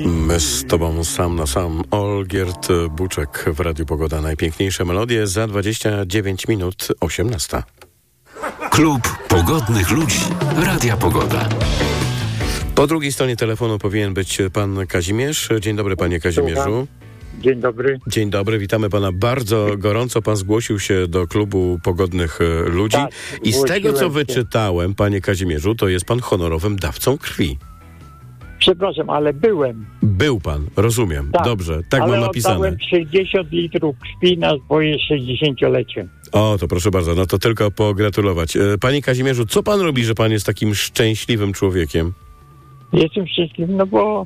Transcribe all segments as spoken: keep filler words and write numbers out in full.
My z tobą sam na sam. Olgierd Buczek w Radiu Pogoda. Najpiękniejsze melodie za dwadzieścia dziewięć minut osiemnasta. Klub Pogodnych Ludzi Radia Pogoda. Po drugiej stronie telefonu powinien być pan Kazimierz. Dzień dobry, panie Kazimierzu. Dzień dobry. Dzień dobry, witamy pana bardzo gorąco. Pan zgłosił się do Klubu Pogodnych Ludzi Tak, i z tego, co się. wyczytałem, panie Kazimierzu, to jest pan honorowym dawcą krwi. Przepraszam, ale byłem. Był pan, rozumiem. Tak, Dobrze, tak ale mam napisane. oddałem sześćdziesiąt litrów krwi na swoje sześćdziesięciolecie. O, to proszę bardzo, no to tylko pogratulować. E, Panie Kazimierzu, co pan robi, że pan jest takim szczęśliwym człowiekiem? Jestem szczęśliwy, no bo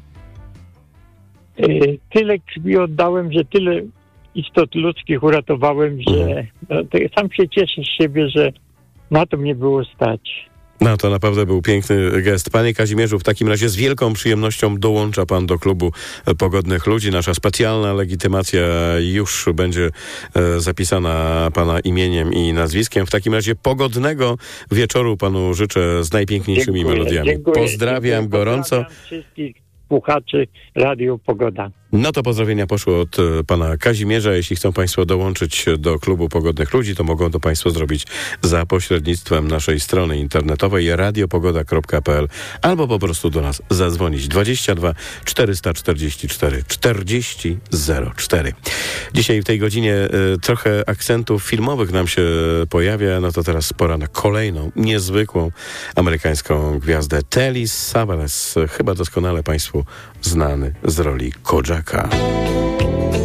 y, tyle krwi oddałem, że tyle istot ludzkich uratowałem, że no, to sam się cieszę z siebie, że na to mnie było stać. No to naprawdę był piękny gest. Panie Kazimierzu, w takim razie z wielką przyjemnością dołącza pan do Klubu Pogodnych Ludzi. Nasza specjalna legitymacja już będzie e, zapisana pana imieniem i nazwiskiem. W takim razie pogodnego wieczoru panu życzę z najpiękniejszymi Dziękuję, melodiami. dziękuję, Pozdrawiam dziękuję, gorąco. Pozdrawiam wszystkich słuchaczy Radio Pogoda. No to pozdrowienia poszły od e, pana Kazimierza. Jeśli chcą państwo dołączyć do Klubu Pogodnych Ludzi, to mogą to państwo zrobić za pośrednictwem naszej strony internetowej radiopogoda kropka p l albo po prostu do nas zadzwonić dwadzieścia dwa czterysta czterdzieści cztery czterdzieści zero cztery. Dzisiaj w tej godzinie e, trochę akcentów filmowych nam się pojawia. No to teraz pora na kolejną, niezwykłą amerykańską gwiazdę. Telly Savalas, chyba doskonale państwu znany z roli Kojaka.